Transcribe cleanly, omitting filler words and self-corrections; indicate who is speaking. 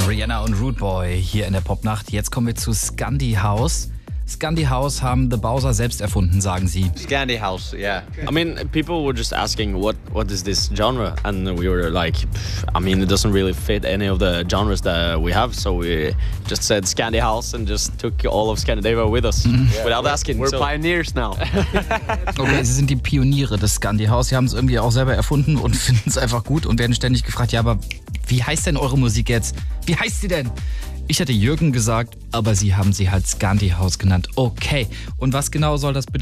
Speaker 1: Rihanna und Rude Boy hier in der Popnacht. Jetzt kommen wir zu Scandi House. Scandi House haben The Bowser selbst erfunden, sagen sie.
Speaker 2: Scandi House, yeah.
Speaker 3: I mean, people were just asking what is this genre, and we were like, I mean, it doesn't really fit any of the genres that we have, so we just said Scandi House and just took all of Scandinavia with us without asking.
Speaker 2: We're pioneers now.
Speaker 1: Okay, sie sind die Pioniere des Scandi House. Sie haben es irgendwie auch selber erfunden und finden es einfach gut und werden ständig gefragt, ja, aber wie heißt denn eure Musik jetzt? Wie heißt sie denn? Ich hätte Jürgen gesagt, aber sie haben sie halt Scandi House genannt. Okay, und was genau soll das bedeuten?